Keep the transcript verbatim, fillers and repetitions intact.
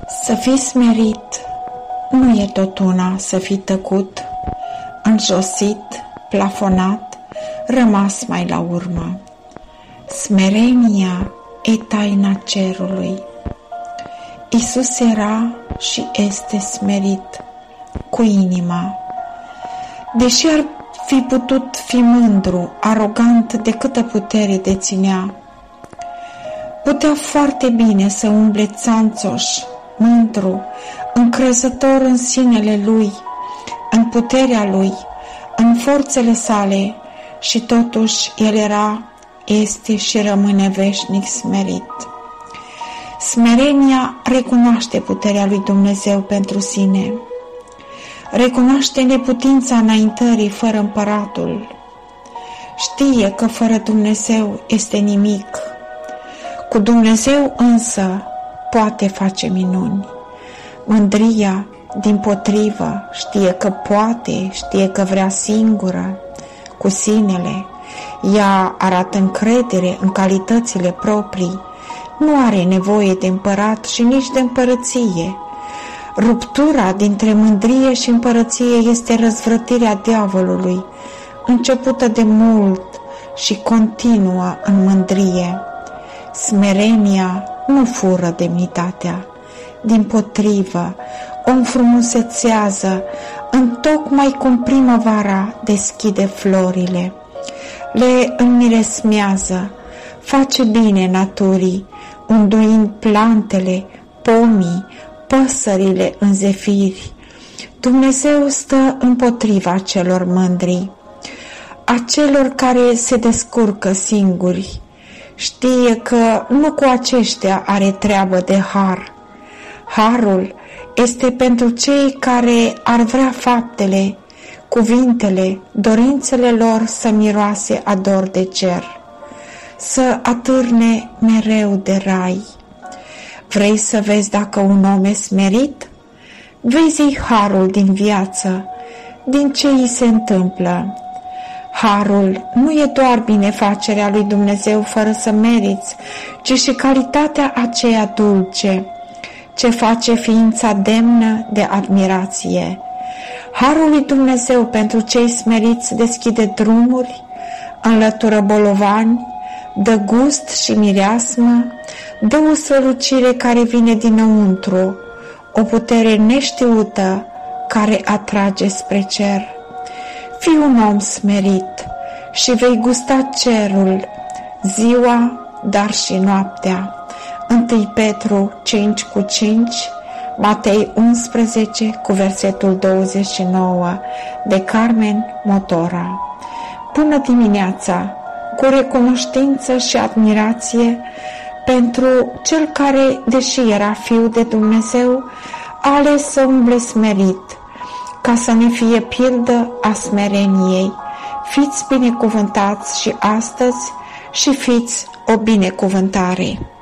Să fii smerit nu e tot una să fii tăcut, înjosit, plafonat, rămas mai la urmă. Smerenia e taina cerului. Iisus era și este smerit cu inima. Deși ar fi putut fi mândru, arogant de câtă putere deținea, putea foarte bine să umble țanțoș, mândru, încrezător în sinele lui, în puterea lui, în forțele sale, și totuși el era, este și rămâne veșnic smerit. Smerenia recunoaște puterea lui Dumnezeu pentru sine, recunoaște neputința înaintării fără împăratul, știe că fără Dumnezeu este nimic, cu Dumnezeu însă poate face minuni. Mândria, dimpotrivă, știe că poate, știe că vrea singură, cu sinele. Ea arată încredere în calitățile proprii, nu are nevoie de împărat și nici de împărăție. Ruptura dintre mândrie și împărăție este răzvrătirea diavolului, începută de mult și continuă în mândrie. Smerenia nu fură demnitatea, dimpotrivă, o înfrumusețează, întocmai cum primăvara deschide florile, le înmiresmează, face bine naturii, unduind plantele, pomii, păsările în zefiri. Dumnezeu stă împotriva celor mândri, a celor care se descurcă singuri. Știe că nu cu aceștia are treabă de har. Harul este pentru cei care ar vrea faptele, cuvintele, dorințele lor să miroase a dor de cer, să atârne mereu de rai. Vrei să vezi dacă un om e smerit? Vezi harul din viață, din ce îi se întâmplă. Harul nu e doar binefacerea lui Dumnezeu fără să meriți, ci și calitatea aceea dulce, ce face ființa demnă de admirație. Harul lui Dumnezeu pentru cei smeriți deschide drumuri, înlătură bolovani, dă gust și mireasmă, dă o strălucire care vine dinăuntru, o putere neștiută care atrage spre cer. Fii un om smerit și vei gusta cerul, ziua, dar și noaptea. întâi Petru cinci cu cinci, Matei unsprezece cu versetul douăzeci și nouă, de Carmen Motora. Până dimineața, cu recunoștință și admirație pentru cel care, deși era Fiul de Dumnezeu, a ales să umble smerit, ca să ne fie pildă a smereniei. Fiți binecuvântați și astăzi și fiți o binecuvântare.